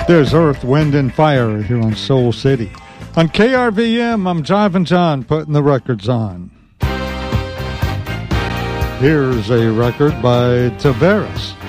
There's Earth, Wind, and Fire here on Soul City. On KRVM, I'm Jivin' John putting the records on. Here's a record by Tavares.